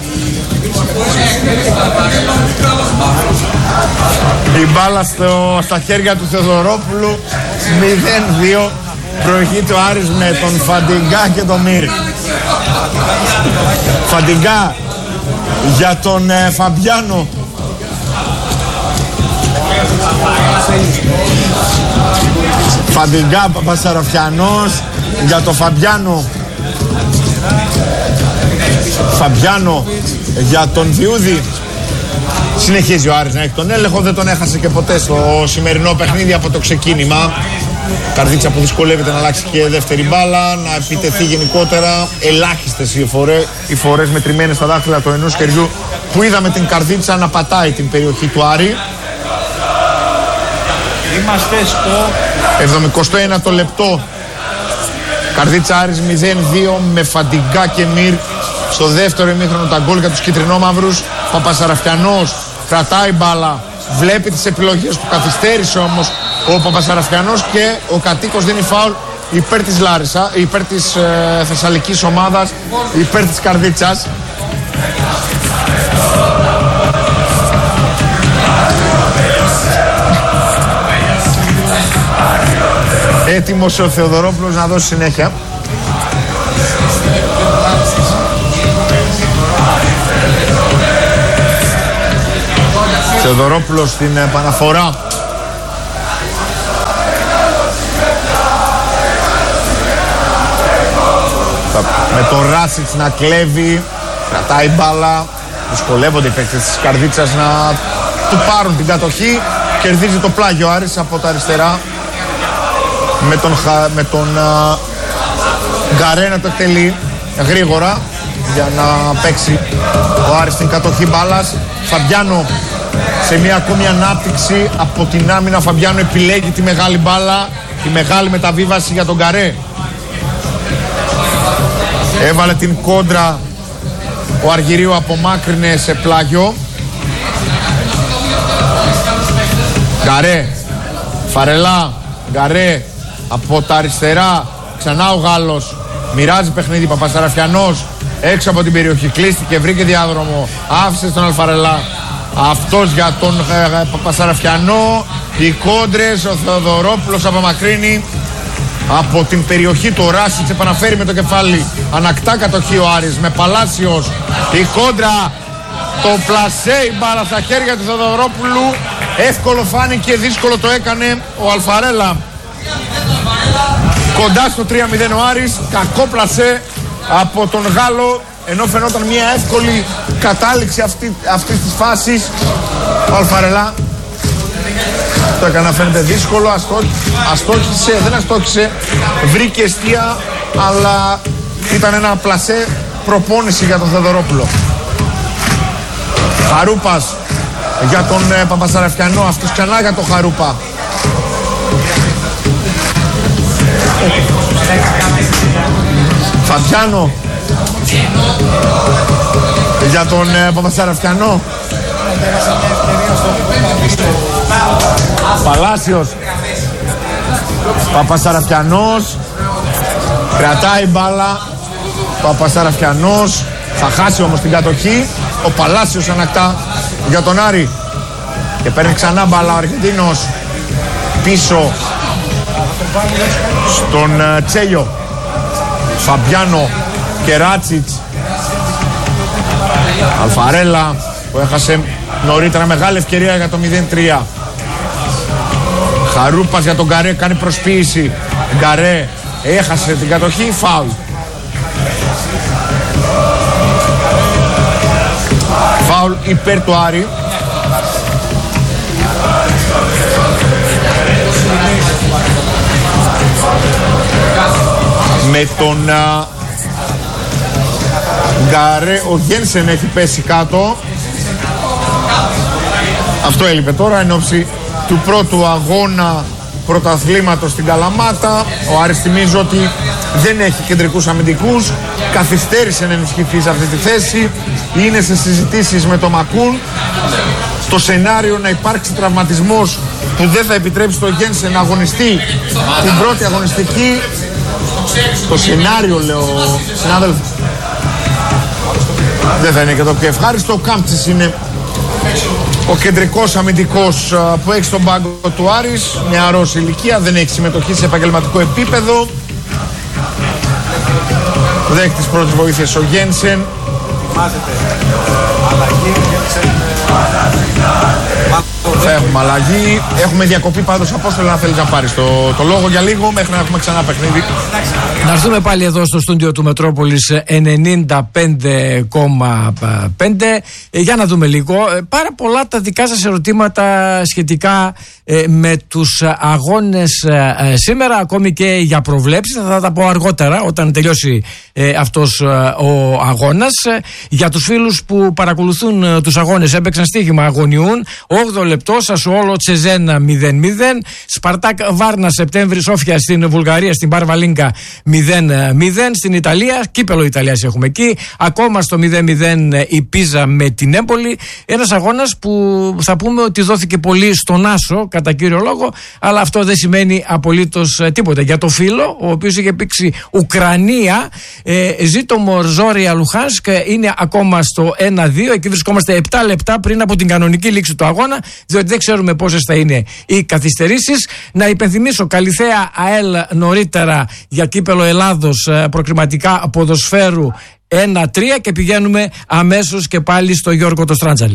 Η μπάλα στο, στα χέρια του Θεοδωρόπουλου. Μηδέν δύο, προηγείται ο Άρης με τον Φαντιγκά και τον Μύρ. Φαντιγκά για τον ε, Φαμπιάνο. Φαντιγκά, Παπασαραφιανός για τον Φαμπιάνο. Φαμπιάνο για τον Διούδη. Συνεχίζει ο Άρης να έχει τον έλεγχο, δεν τον έχασε και ποτέ στο σημερινό παιχνίδι από το ξεκίνημα. Καρδίτσα που δυσκολεύεται να αλλάξει και δεύτερη μπάλα, να επιτεθεί γενικότερα. Ελάχιστες οι, φορέ, οι φορές μετρημένες στα δάχτυλα του ενός χεριού που είδαμε την Καρδίτσα να πατάει την περιοχή του Άρη. Είμαστε στο εβδομηκοστό ένατο λεπτό. Καρδίτσα Άρης μηδέν δύο με Φαντιγκά και Μύρ στο δεύτερο ημίχρονο τα γκολ για τους κυτρινόμαυρους. Παπασαραφιανός κρατάει μπάλα, βλέπει τις επιλογές του, καθυστέρησε όμως ο Παπασαραφιανός και ο κατοίκος δίνει φάουλ υπέρ της Λάρισα, υπέρ της ε, θεσσαλικής ομάδας, υπέρ της Καρδίτσας. Έτοιμος ο Θεοδωρόπουλος να δώσει συνέχεια. Θεοδωρόπουλος στην επαναφορά. Με τον Ράσιτς να κλέβει, κρατάει μπάλα, δυσκολεύονται οι παίκτες της Καρδίτσας να του πάρουν την κατοχή. Κερδίζει το πλάγιο Άρης από τα αριστερά με τον, με τον uh, Γκαρέ να το εκτελεί γρήγορα για να παίξει ο Άρης την κατοχή μπάλας. Φαμπιάνο σε μια ακόμη ανάπτυξη από την άμυνα. Φαμπιάνο επιλέγει τη μεγάλη μπάλα, τη μεγάλη μεταβίβαση για τον Γκαρέ. Έβαλε την κόντρα ο Αργυρίου, απομάκρυνε σε πλάγιο. Γκαρέ, Φαρελά, Γκαρέ από τα αριστερά, ξανά ο Γάλλος, μοιράζει παιχνίδι. Παπασαραφιανός έξω από την περιοχή, κλείστηκε, βρήκε διάδρομο, άφησε στον Αλφαρελά. Αυτός για τον ε, Παπασαραφιανό, οι κόντρες, ο Θεοδωρόπουλος απομακρύνει από την περιοχή του. Ράσιτς επαναφέρει με το κεφάλι, ανακτά κατοχή ο Άρης με Παλάσιος, η κόντρα, το πλασέ, η μπάλα στα χέρια του Θεοδωρόπουλου. Εύκολο φάνηκε, δύσκολο το έκανε ο Αλφαρέλα. Κοντά στο τρία μηδέν ο Άρης, κακό πλασέ από τον Γάλλο, ενώ φαινόταν μια εύκολη κατάληξη αυτή, αυτής της φάσης. Ο Αλφαρέλα το έκανε να φαίνεται δύσκολο, αστό, αστόχησε, δεν αστόχησε, βρήκε εστία, αλλά ήταν ένα πλασέ προπόνηση για τον Θεοδωρόπουλο. Χαρούπας για τον ε, Παπασαραφιανό, αυτός ξανά για τον Χαρούπα. Φαμπιάνο για τον ε, Παπασαραφιανό. Παλάσιος, Παπασαραφιανός, κρατάει μπάλα, Παπασαραφιανός, θα χάσει όμως την κατοχή. Ο Παλάσιος ανακτά για τον Άρη και παίρνει ξανά μπάλα ο Αργεντίνος πίσω στον uh, Τσέλιο. Φαμπιάνο και Ράτσιτς. Αλφαρέλα που έχασε νωρίτερα μεγάλη ευκαιρία για το μηδέν τρία. Χαρούπας για τον Γκαρέ, κάνει προσποίηση. Γκαρέ έχασε την κατοχή, φάουλ. Φάουλ υπέρ του Άρη. Με τον uh, Γκαρέ, ο Γένσεν έχει πέσει κάτω. Αυτό έλειπε τώρα εν ώψη του πρώτου αγώνα πρωταθλήματος στην Καλαμάτα. Ο Άρης, θυμίζω ότι δεν έχει κεντρικούς αμυντικούς, καθυστέρησε να ενισχυθεί σε αυτή τη θέση, είναι σε συζητήσεις με τον Μακούν. Το σενάριο να υπάρξει τραυματισμός που δεν θα επιτρέψει το Γένσεν να αγωνιστεί την πρώτη αγωνιστική, το σενάριο, λέω συνάδελφοι, δεν θα είναι και το πιο ευχάριστο. Ο Κάμπτσης είναι ο κεντρικός αμυντικός που έχει στον πάγκο του Άρης, νεαρός ηλικία, δεν έχει συμμετοχή σε επαγγελματικό επίπεδο. Δέχτης πρώτης βοήθειας ο Γένσεν. Θα έχουμε αλλαγή. Έχουμε διακοπή πάντως. Απόστολε, να θέλεις να πάρεις το, το λόγο για λίγο μέχρι να έχουμε ξανά παιχνίδι. Να έρθουμε πάλι εδώ στο στούντιο του Μετρόπολης ενενήντα πέντε κόμμα πέντε για να δούμε λίγο. Πάρα πολλά τα δικά σας ερωτήματα σχετικά ε, με τους αγώνες ε, σήμερα, ακόμη και για προβλέψεις. Θα τα πω αργότερα όταν τελειώσει ε, αυτός ε, ο αγώνας. Για τους φίλους που παρακολουθούν ε, τους αγώνες, έπαιξαν στοίχημα, αγωνιούν. όγδοο λεπτό, Σασουόλο Τσεζένα μηδέν μηδέν, Σπαρτάκ Βάρνα Σεπτέμβρη Σόφια στην Βουλγαρία, στην Παρβαλίνκα μηδέν μηδέν, στην Ιταλία, κύπελο Ιταλίας έχουμε εκεί, ακόμα στο μηδέν μηδέν η Πίζα με την Έμπολη. Ένας αγώνας που θα πούμε ότι δόθηκε πολύ στον Άσο κατά κύριο λόγο, αλλά αυτό δεν σημαίνει απολύτως τίποτα. Για το φίλο, ο οποίος είχε πήξει Ουκρανία, ε, Ζήτομορ Ζόρια Λουχάνσκ, είναι ακόμα στο ένα δύο, εκεί βρισκόμαστε επτά λεπτά πριν από την κανονική λήξη του αγώνα, διότι δεν ξέρουμε πόσες θα είναι οι καθυστερήσεις. Να υπενθυμίσω, Καλιθέα ΑΕΛ νωρίτερα για κύπελο Ελλάδος προκριματικά ποδοσφαίρου ένα τρία και πηγαίνουμε αμέσως και πάλι στο Γιώργο το Στράντζαλη.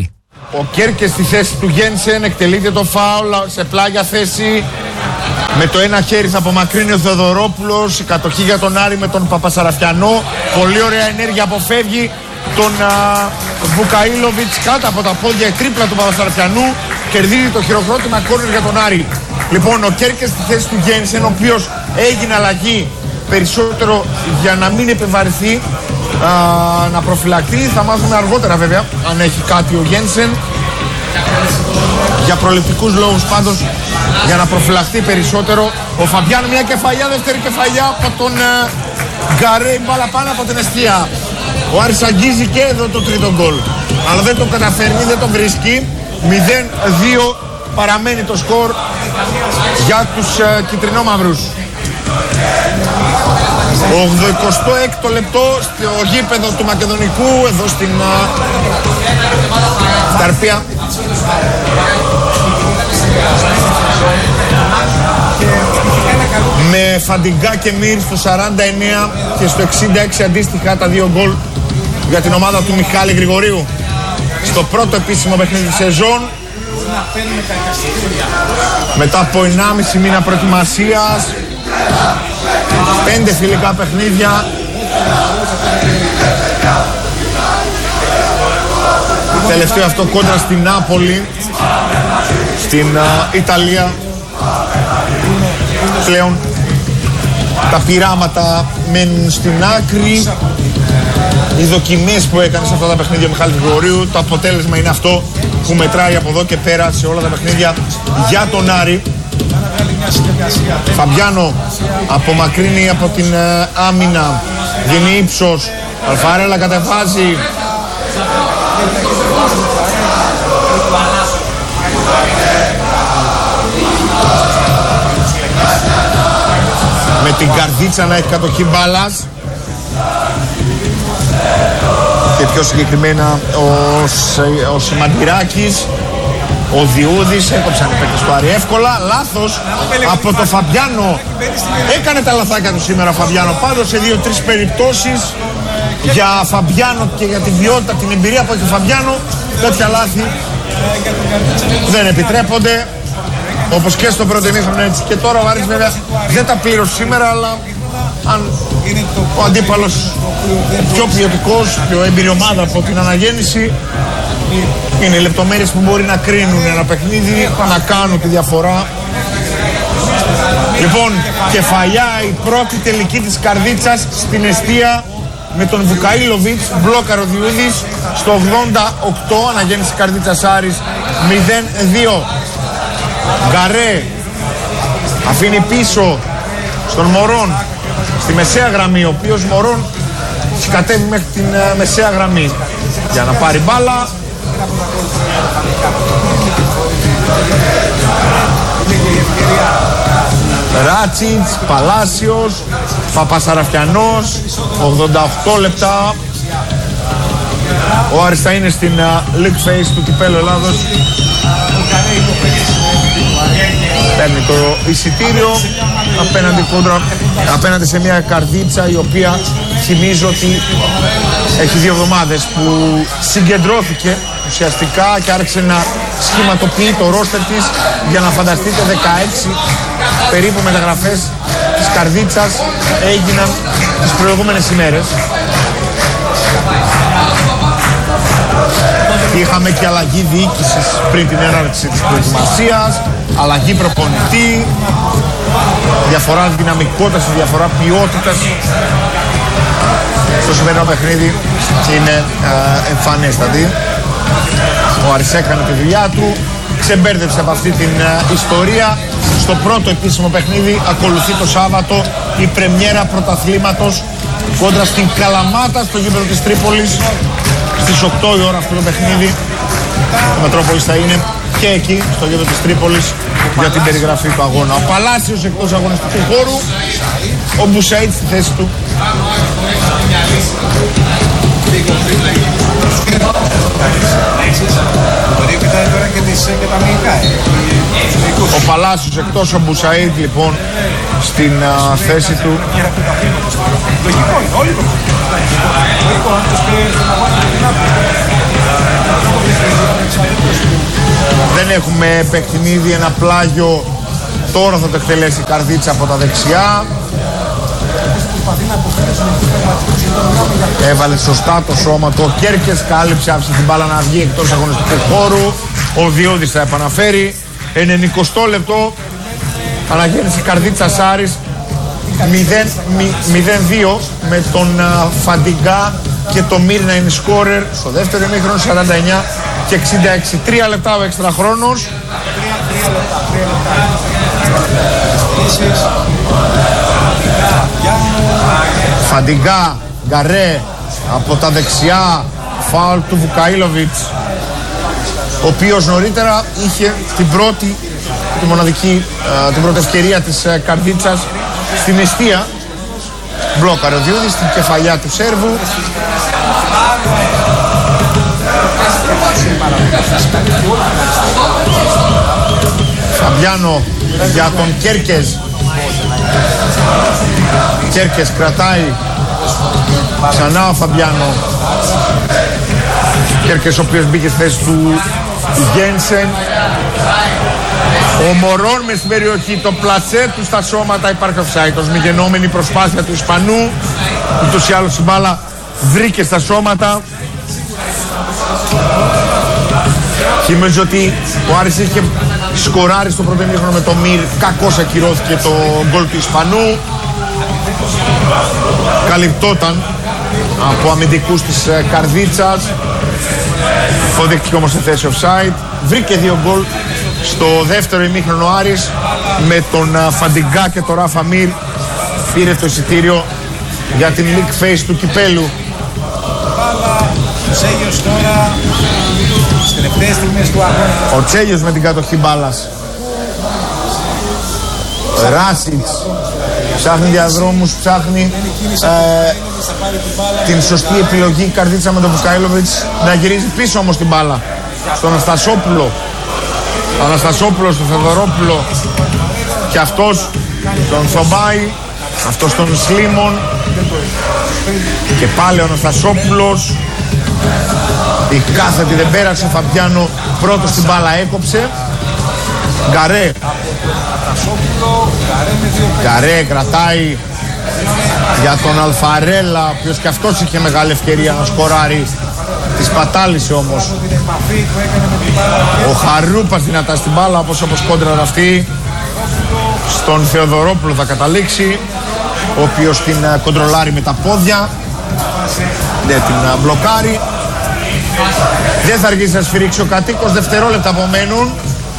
Ο Κέρκες στη θέση του Γένσεν, εκτελείται το φάουλ σε πλάγια θέση. Με το ένα χέρι θα απομακρύνει ο Θεοδωρόπουλος. Η κατοχή για τον Άρη με τον Παπασαραφιανό. Πολύ ωραία ενέργεια, αποφεύγει τον Βουκαήλοβιτς κάτω από τα πόδια, η τρίπλα του Παπασαραφιανού. Κερδίζει το χειροκρότημα κόρνερ για τον Άρη. Λοιπόν, ο Κέρκες στη θέση του Γένσεν, ο οποίος έγινε αλλαγή περισσότερο για να μην επιβαρυνθεί, α, να προφυλακτεί. Θα μάθουμε αργότερα βέβαια αν έχει κάτι ο Γένσεν. Για προληπτικούς λόγους πάντως, για να προφυλαχθεί περισσότερο. Ο Φαμπιάνο, μια κεφαλιά, δεύτερη κεφαλιά από τον uh, Γκαρέ, μπάλα πάνω από την αιστεία. Ο Άρης αγγίζει και εδώ το τρίτο γκολ, αλλά δεν το καταφέρνει, δεν το βρίσκει. μηδέν δύο παραμένει το σκορ για τους uh, κυτρινόμαυρους. ογδοηκοστό έκτο λεπτό στο γήπεδο του Μακεδονικού, εδώ στην uh, Σκαρπία. Με Φαντιγκά και Μύρ στο σαράντα εννέα και στο εξήντα έξι αντίστοιχα τα δύο γκολ για την ομάδα του Μιχάλη Γρηγορίου. Στο πρώτο επίσημο παιχνίδι της σεζόν, μετά από ενάμιση μήνα προετοιμασίας, πέντε φιλικά παιχνίδια, τελευταίο αυτό κόντρα στην Νάπολη, στην uh, Ιταλία. Πλέον τα πειράματα μένουν στην άκρη. Οι δοκιμές που έκανε σε αυτά τα παιχνίδια ο Μιχάλης Γρηγορίου, το αποτέλεσμα είναι αυτό που μετράει από εδώ και πέρα σε όλα τα παιχνίδια για τον Άρη. Φαμπιάνο απομακρύνει από την uh, άμυνα, δίνει ύψος, Αλφαρέλα κατεβάζει. Με την Καρδίτσα να έχει κατοχή μπάλας. Και πιο συγκεκριμένα ο, ο Σιμαντηράκης, ο Διούδης, έκοψαν οι παίκτες του Άρη εύκολα. Λάθος από το Φαμπιάνο. Έκανε τα λαθάκια του σήμερα ο Φαμπιάνο. Πάντως σε δύο-τρεις περιπτώσεις για Φαμπιάνο και για την ποιότητα, την εμπειρία που έχει ο Φαμπιάνο, τέτοια λάθη δεν επιτρέπονται. Όπως και στο πρώτο ημίχρονο, έτσι και τώρα ο Άρης βέβαια δεν τα πλήρωσε σήμερα, αλλά αν ο αντίπαλος πιο ποιοτικός, πιο έμπειρη ομάδα από την αναγέννηση, είναι οι λεπτομέρειες που μπορεί να κρίνουν ένα παιχνίδι, να κάνουν τη διαφορά. Λοιπόν, κεφαλιά η πρώτη τελική της Καρδίτσας στην εστία με τον Βουκαήλοβιτς, μπλόκαρο Διούδης στο ογδόντα οκτώ, αναγέννηση Καρδίτσας Άρης μηδέν δύο. Γκαρέ αφήνει πίσω στον Μωρόν στη μεσαία γραμμή, ο οποίος Μωρόν κατέβει μέχρι την uh, μεσαία γραμμή για να πάρει μπάλα. Ράτσιτς, Παλάσιος, Παπασαραφιανός, ογδόντα οκτώ λεπτά. Ο Άρης θα είναι στην uh, League Phase του Κυπέλλου Ελλάδος. Παίρνει το εισιτήριο απέναντι, κόντρα, απέναντι σε μια Καρδίτσα η οποία θυμίζω ότι έχει δύο εβδομάδες που συγκεντρώθηκε ουσιαστικά και άρχισε να σχηματοποιεί το ρόστερ της για να φανταστείτε δεκαέξι περίπου μεταγραφές της Καρδίτσας έγιναν τις προηγούμενες ημέρες. Είχαμε και αλλαγή διοίκησης πριν την έναρξη της προετοιμασίας, αλλαγή προπονητή, διαφορά δυναμικότητας, διαφορά ποιότητας. Στο σημερινό παιχνίδι είναι ε, εμφανέστατη. Ο Άρης έκανε τη δουλειά του, ξεμπέρδεψε από αυτή την ε, ιστορία. Στο πρώτο επίσημο παιχνίδι ακολουθεί το Σάββατο η πρεμιέρα πρωταθλήματος κόντρα στην Καλαμάτα στο γήπεδο της Τρίπολης. Στις οκτώ η ώρα αυτό το παιχνίδι. Ο Μετρόπολης θα είναι και εκεί στο γήπεδο της Τρίπολης για την περιγραφή του αγώνα. Ο Παλάσιος εκτός αγωνιστικού χώρου, ο Μπουσαΐτ στη θέση του. Ο Παλάσιος εκτός, ο Μπουσαΐτ λοιπόν στην uh, θέση του. Δεν έχουμε παιχνίδι, ένα πλάγιο. Τώρα θα το εκτελέσει η Καρδίτσα από τα δεξιά. Έβαλε σωστά το σώμα του. Ο Κέρκες κάλυψε, άφησε την μπάλα να βγει εκτός αγωνιστικού χώρου. Ο Διώδης θα επαναφέρει. ενενηκοστό λεπτό. Αναγέννηση Καρδίτσας Άρης μηδέν δύο με τον uh, Φαντιγκά και το Μύρ να είναι σκόρερ στο δεύτερο ημίχρονο. Σαράντα εννιά και εξήντα έξι. Τρία λεπτά ο έξτρα χρόνος. Φαντιγκά, Γκαρέ από τα δεξιά, φάουλ του Βουκαήλοβιτς, ο οποίος νωρίτερα είχε την πρώτη, τη μοναδική, την πρώτη ευκαιρία της Καρδίτσας στην εστία. Μπλόκαρε ο Διούδης στην κεφαλιά του Σέρβου. Φαμπιάνο για τον Κέρκες. Κέρκες κρατάει. Ξανά ο Φαμπιάνο. Κέρκες ο οποίος μπήκε στη θέση του Γένσεν. Ο Μωρόν μες στην περιοχή, το πλασέ του στα σώματα, υπάρχει offside. Ως μη γεννόμενη προσπάθεια του Ισπανού. Ούτως ή άλλως η μπάλα βρήκε στα σώματα. Θυμίζω ότι ο Άρης είχε σκοράρει στο πρώτο ημίχρονο με το Μύρ. Κακώς ακυρώθηκε το γκολ του Ισπανού. Καλυπτόταν από αμυντικούς της Καρδίτσας. Αποδείχτηκε όμως σε θέση offside. Βρήκε δύο γκολ στο δεύτερο ημίχρονο Άρης με τον Φαντιγκά και τον Ράφα Μύρ. Πήρε το εισιτήριο για την league phase του κυπέλου. Ο Τσέλιος τώρα στις τελευταίες στιγμές του αγώνα. Ο Τσέλιος με την κατοχή μπάλας. Ράσιτς ψάχνει διαδρόμους, ψάχνει ε, την σωστή επιλογή. Η Καρδίτσα με τον Βουκαήλοβιτς να γυρίζει πίσω όμως την μπάλα στον Αναστασόπουλο. Αναστασόπουλο στον Θεοδωρόπουλο και αυτός τον Θομπάη, αυτός τον Σλίμον και πάλι ο Αναστασόπουλος. Η κάθετη δεν πέρασε. Ο Φαμπιάνο πρώτος την μπάλα έκοψε. Γκαρέ. Γκαρέ κρατάει για τον Αλφαρέλα, ο οποίος και αυτός είχε μεγάλη ευκαιρία να σκοράρει. Τη σπατάλησε όμως. Ο Χαρούπας δυνατά στην μπάλα, όπως όπως κόντρα αυτή. Στον Θεοδωρόπουλο θα καταλήξει, ο οποίος την κοντρολάρει με τα πόδια. Δεν την μπλοκάρει. Δεν θα αργήσει να σφυρίξει ο κατοίκος. Δευτερόλεπτα απομένουν.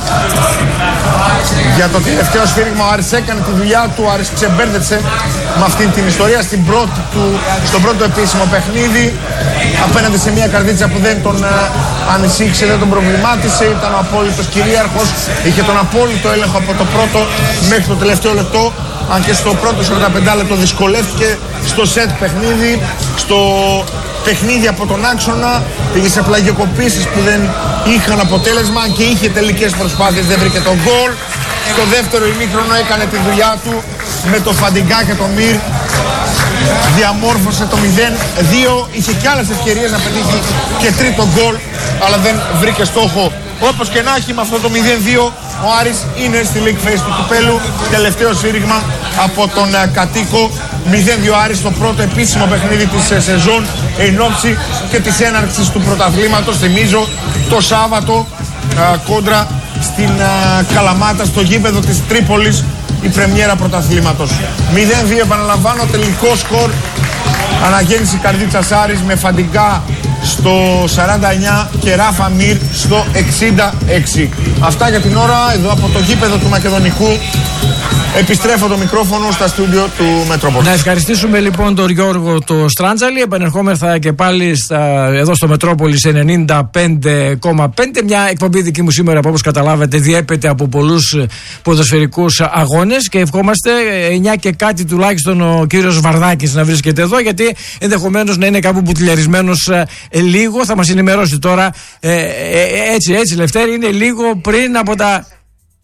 Για το τελευταίο σφύριγμα ο Άρης έκανε τη δουλειά του. Ο Άρης ξεμπέρδεψε με αυτήν την ιστορία στην πρώτη του, στον πρώτο επίσημο παιχνίδι απέναντι σε μια Καρδίτσα που δεν τον uh, ανησύχησε, δεν τον προβλημάτισε. Ήταν ο απόλυτος κυρίαρχος. Είχε τον απόλυτο έλεγχο από το πρώτο μέχρι το τελευταίο λεπτό. Αν και στο πρώτο σαράντα πέντε λεπτό δυσκολεύτηκε στο σετ παιχνίδι, στο παιχνίδι από τον άξονα, πήγε σε πλαγιοκοπήσεις που δεν είχαν αποτέλεσμα και είχε τελικές προσπάθειες, δεν βρήκε τον γκολ. Στο δεύτερο ημίχρονο έκανε τη δουλειά του με το Φαντιγκά και το Μύρ. Διαμόρφωσε το μηδέν δύο, είχε και άλλες ευκαιρίες να πετύχει και τρίτο γκολ, αλλά δεν βρήκε στόχο. Όπως και να έχει, με αυτό το μηδέν δύο ο Άρης είναι στη league phase του κυπέλου. Τελευταίο σφύριγμα από τον uh, κατοίκο. μηδέν δύο Άρης στο πρώτο επίσημο παιχνίδι της uh, σεζόν εν ώψη και της έναρξης του πρωταθλήματος. Θυμίζω το Σάββατο uh, κόντρα στην uh, Καλαμάτα στο γήπεδο της Τρίπολης η πρεμιέρα πρωταθλήματος. μηδέν δύο επαναλαμβάνω, τελικό σκορ. Αναγέννηση Καρδίτσας Άρης με Φαντιγκά στο σαράντα εννιά και Ράφα Μύρ στο εξήντα έξι. Αυτά για την ώρα εδώ από το γήπεδο του Μακεδονικού. Επιστρέφω το μικρόφωνο στα στούντιο του Μετρόπολη. Να ευχαριστήσουμε λοιπόν τον Γιώργο το Στράντζαλη. Επανερχόμεθα και πάλι στα, εδώ στο Μετρόπολης ενενήντα πέντε κόμμα πέντε. Μια εκπομπή δική μου σήμερα που όπως καταλάβετε διέπεται από πολλούς ποδοσφαιρικούς αγώνες και ευχόμαστε εννιά και κάτι τουλάχιστον ο κύριος Βαρδάκης να βρίσκεται εδώ, γιατί ενδεχομένως να είναι κάπου μπουτιλιαρισμένος ε, λίγο. Θα μας ενημερώσει τώρα. Ε, ε, έτσι, έτσι, Λευτέρη, είναι λίγο πριν από τα.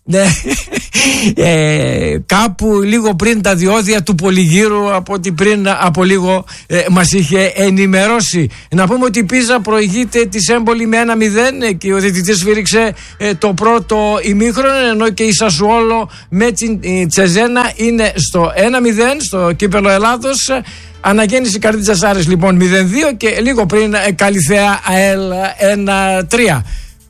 Ναι, ε, κάπου λίγο πριν τα διόδια του Πολυγύρου, από ότι πριν από λίγο ε, μας είχε ενημερώσει. Να πούμε ότι η Πίζα προηγείται της Έμπολη με ένα μηδέν και ο διαιτητής σφύριξε ε, το πρώτο ημίχρονο, ενώ και η Σασουόλο με την Τσεζένα είναι στο ένα μηδέν στο κύπελλο Ελλάδος. Αναγέννηση Καρδίτσας Άρης λοιπόν μηδέν δύο και λίγο πριν ε, Καλιθέα ΑΕΛ ένα τρία.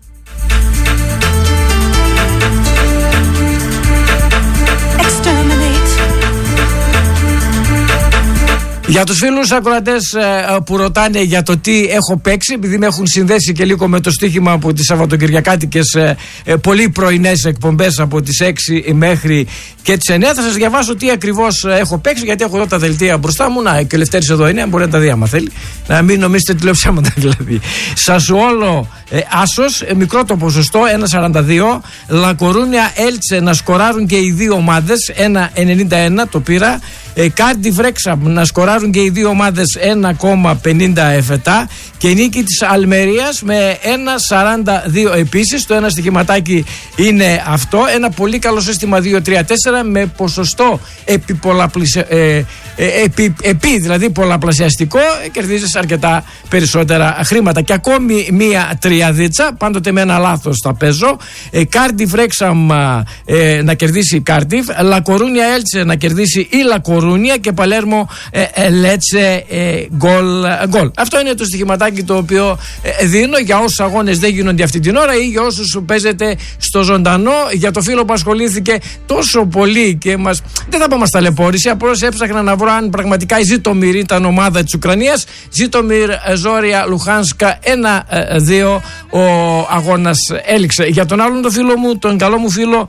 Για τους φίλους ακροατές ε, που ρωτάνε για το τι έχω παίξει, επειδή με έχουν συνδέσει και λίγο με το στοίχημα από τις Σαββατοκυριακάτικες ε, ε, πολύ πρωινές εκπομπές από τις έξι μέχρι και τις εννιά, θα σας διαβάσω τι ακριβώς έχω παίξει, γιατί έχω εδώ τα δελτία μπροστά μου. Να, και ο Λευτέρης εδώ είναι, μπορεί να τα δει άμα θέλει. Να μην νομίζετε τηλεοψέματα δηλαδή. Σασουόλο ε, Άσος, ε, μικρό το ποσοστό, ένα σαράντα δύο. Λακορούνια Έλτσε να σκοράρουν και οι δύο ομάδες, ένα ενενήντα ένα το πήρα. Κάρντιφ Ρέξαμ να σκοράρουν και οι δύο ομάδες ένα κόμμα πενήντα επτά και νίκη της Αλμερίας με ένα σαράντα δύο επίσης. Το ένα στοιχηματάκι είναι αυτό. Ένα πολύ καλό σύστημα δύο τρία τέσσερα με ποσοστό επί, πολλαπλησια... ε, ε, επί, επί δηλαδή πολλαπλασιαστικό. Κερδίζεις αρκετά περισσότερα χρήματα. Και ακόμη μία τριαδίτσα, πάντοτε με ένα λάθος θα παίζω. Κάρντιφ Ρέξαμ ε, να κερδίσει η Κάρντιφ, Λακορούνια Έλτσε να κερδίσει η Λακορούνια και Παλέρμο ε, ε, Λέτσε ε, γκολ, ε, γκολ. Αυτό είναι το στοιχηματάκι το οποίο ε, δίνω για όσους αγώνες δεν γίνονται αυτή την ώρα ή για όσους παίζετε στο ζωντανό. Για το φίλο που ασχολήθηκε τόσο πολύ και μας, δεν θα πω μας ταλαιπώρησε, απλώς έψαχνα να βρω αν πραγματικά η Ζίτομιρ ήταν ομάδα της Ουκρανίας. Ζίτομιρ Ζόρια Λουχάνσκα ένα δύο ο αγώνας έληξε. Για τον άλλον το φίλο μου, τον καλό μου φίλο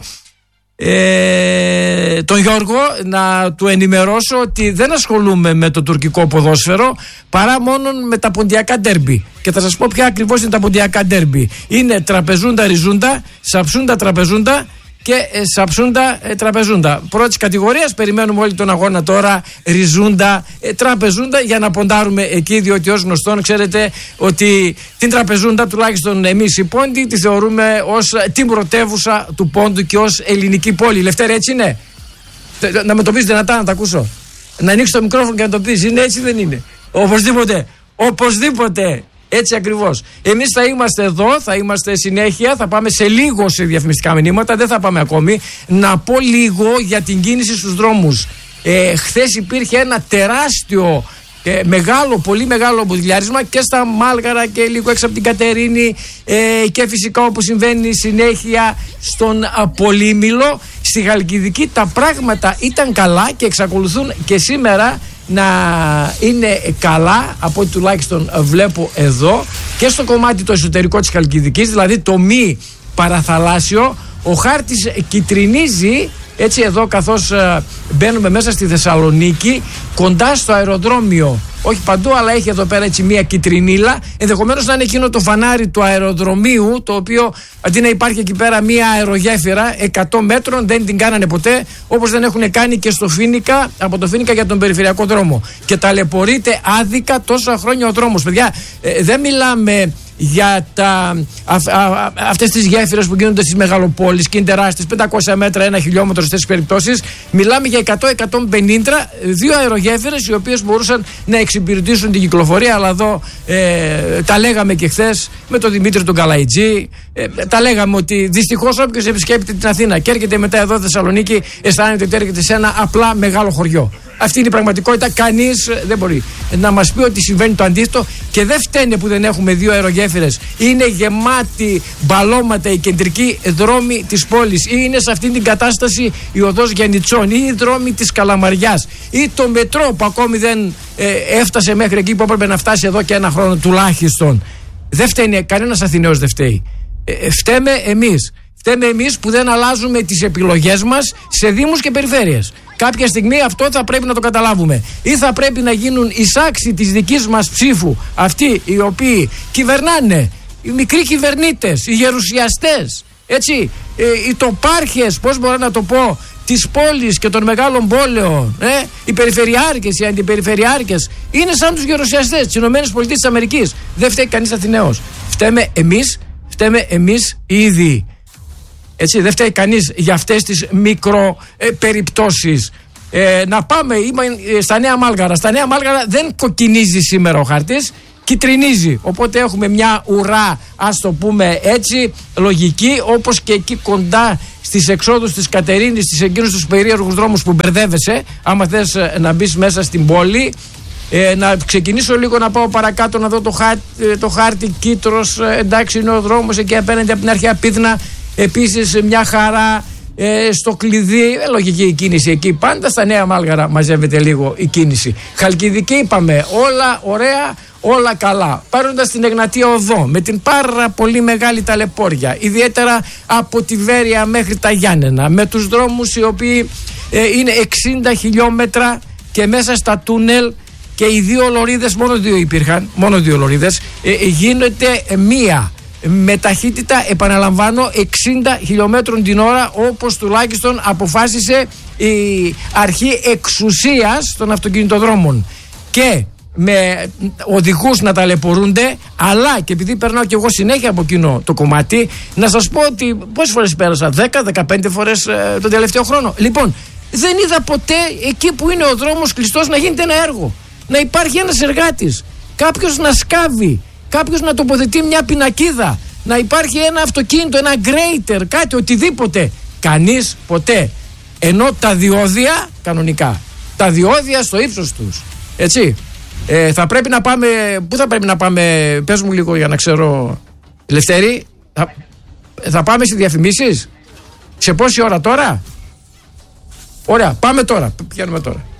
Ε, τον Γιώργο, να του ενημερώσω ότι δεν ασχολούμαι με το τουρκικό ποδόσφαιρο παρά μόνο με τα ποντιακά ντέρμπι. Και θα σας πω ποια ακριβώς είναι τα ποντιακά ντέρμπι. Είναι τραπεζούντα ριζούντα, σαψούντα τραπεζούντα και ε, σαψούντα ε, τραπεζούντα. Πρώτης κατηγορίας, περιμένουμε όλοι τον αγώνα τώρα ριζούντα ε, τραπεζούντα για να ποντάρουμε εκεί, διότι ως γνωστόν ξέρετε ότι την τραπεζούντα, τουλάχιστον εμείς οι πόντοι, τη θεωρούμε ως την πρωτεύουσα του πόντου και ως ελληνική πόλη. Λευτέρη, έτσι είναι? Να με το πεις δυνατά να τα ακούσω. Να ανοίξει το μικρόφωνο και να το πεις. Είναι έτσι, δεν είναι? Οπωσδήποτε. Οπωσδήποτε. Έτσι ακριβώς. Εμείς θα είμαστε εδώ, θα είμαστε συνέχεια, θα πάμε σε λίγο σε διαφημιστικά μηνύματα, δεν θα πάμε ακόμη. Να πω λίγο για την κίνηση στους δρόμους. Ε, χθες υπήρχε ένα τεράστιο, ε, μεγάλο, πολύ μεγάλο μπουδιλιάρισμα και στα Μάλγαρα και λίγο έξω από την Κατερίνη ε, και φυσικά όπως συμβαίνει συνέχεια στον Πολύμηλο. Στη Χαλκιδική τα πράγματα ήταν καλά και εξακολουθούν και σήμερα να είναι καλά, από ό,τι τουλάχιστον βλέπω εδώ, και στο κομμάτι το εσωτερικό της Χαλκιδικής, δηλαδή το μη παραθαλάσσιο. Ο χάρτης κυτρινίζει έτσι εδώ καθώς ε, μπαίνουμε μέσα στη Θεσσαλονίκη, κοντά στο αεροδρόμιο. Όχι παντού, αλλά έχει εδώ πέρα έτσι μία κυτρινίλα. Ενδεχομένως να είναι εκείνο το φανάρι του αεροδρομίου, το οποίο αντί να υπάρχει εκεί πέρα μία αερογέφυρα εκατό μέτρων, δεν την κάνανε ποτέ, όπως δεν έχουν κάνει και στο Φοίνικα, από το Φοίνικα για τον περιφερειακό δρόμο. Και ταλαιπωρείται άδικα τόσα χρόνια ο δρόμος. Παιδιά, ε, δεν μιλάμε για τα, α, α, αυτές τις γέφυρες που γίνονται στις μεγαλοπόλεις και είναι τεράστιες, πεντακόσια μέτρα, ένα χιλιόμετρο σε τέτοιες περιπτώσεις. Μιλάμε για εκατό με εκατόν πενήντα, δύο αερογέφυρες οι οποίες μπορούσαν να εξυπηρετήσουν την κυκλοφορία. Αλλά εδώ ε, τα λέγαμε και χθες με τον Δημήτρη τον Καλαϊτζή, ε, τα λέγαμε ότι δυστυχώς όποιος επισκέπτεται την Αθήνα και έρχεται μετά εδώ Θεσσαλονίκη, αισθάνεται ότι έρχεται σε ένα απλά μεγάλο χωριό. Αυτή είναι η πραγματικότητα. Κανείς δεν μπορεί να μας πει ότι συμβαίνει το αντίθετο. Και δεν φταίνε που δεν έχουμε δύο αερογέφυρες. Είναι γεμάτη μπαλώματα οι κεντρικοί δρόμοι της πόλης. Ή είναι σε αυτήν την κατάσταση η οδός Γιαννιτσών, ή οι δρόμοι της Καλαμαριάς, ή το μετρό που ακόμη δεν ε, έφτασε μέχρι εκεί που έπρεπε να φτάσει εδώ και ένα χρόνο τουλάχιστον. Δεν φταίνει, κανένας Αθηναίος δεν φταίει. Ε, φταίμε εμείς. Φταίμε εμείς που δεν αλλάζουμε τις επιλογές μας σε δήμους και περιφέρειες. Κάποια στιγμή αυτό θα πρέπει να το καταλάβουμε. Ή θα πρέπει να γίνουν εισάξιοι της δικής μας ψήφου αυτοί οι οποίοι κυβερνάνε, οι μικροί κυβερνήτες, οι γερουσιαστές, έτσι, ε, οι τοπάρχες, πώς μπορώ να το πω, της πόλης και των μεγάλων πόλεων, ε, οι περιφερειάρχες, οι αντιπεριφερειάρχες, είναι σαν τους γερουσιαστές της ΗΠΑ. Δεν φταίει κανείς Αθηναίος. Φταίμε εμείς, φταίμε εμείς οι ίδιοι. Έτσι, δεν φταίει κανείς για αυτές τις μικροπεριπτώσεις. Ε, να πάμε είμαι, ε, στα Νέα Μάλγαρα. Στα Νέα Μάλγαρα δεν κοκκινίζει σήμερα ο χάρτης, κιτρινίζει. Οπότε έχουμε μια ουρά, ας το πούμε έτσι, λογική, όπως και εκεί κοντά στις εξόδους της Κατερίνης, στις εκείνους τους περίεργους δρόμους που μπερδεύεσαι, άμα θες να μπεις μέσα στην πόλη. Ε, να ξεκινήσω λίγο να πάω παρακάτω να δω το, χά, το χάρτη Κήτρος, ε, εντάξει είναι ο δρόμος εκεί απέναντι από την αρχαία Πύδνα, επίσης μια χαρά. Ε, στο κλειδί, ε, λογική η κίνηση εκεί. Πάντα στα Νέα Μάλγαρα μαζεύεται λίγο η κίνηση. Χαλκιδική είπαμε, όλα ωραία, όλα καλά. Παίρνοντας την Εγνατία Οδό με την πάρα πολύ μεγάλη ταλαιπώρια, ιδιαίτερα από τη Βέρεια μέχρι τα Γιάννενα, με τους δρόμους οι οποίοι ε, είναι εξήντα χιλιόμετρα και μέσα στα τούνελ και οι δύο λωρίδες, μόνο δύο υπήρχαν, μόνο δύο λωρίδες, ε, ε, γίνεται μία με ταχύτητα, επαναλαμβάνω, εξήντα χιλιόμετρων την ώρα, όπως τουλάχιστον αποφάσισε η αρχή εξουσίας των αυτοκινητοδρόμων, και με οδηγούς να ταλαιπωρούνται, αλλά και επειδή περνάω και εγώ συνέχεια από εκείνο το κομμάτι, να σας πω ότι πόσες φορές πέρασα, δέκα με δεκαπέντε φορές ε, τον τελευταίο χρόνο. Λοιπόν, δεν είδα ποτέ εκεί που είναι ο δρόμος κλειστός να γίνεται ένα έργο, να υπάρχει ένας εργάτης, κάποιος να σκάβει, κάποιος να τοποθετεί μια πινακίδα, να υπάρχει ένα αυτοκίνητο, ένα γκρέιτερ, κάτι, οτιδήποτε. Κανείς ποτέ. Ενώ τα διόδια, κανονικά, τα διόδια στο ύψος τους. Έτσι. Ε, θα πρέπει να πάμε. Πού θα πρέπει να πάμε, πες μου λίγο για να ξέρω, Λευτέρη. Θα, θα πάμε στις διαφημίσεις. Σε πόση ώρα τώρα? Ωραία, πάμε τώρα. Πηγαίνουμε τώρα.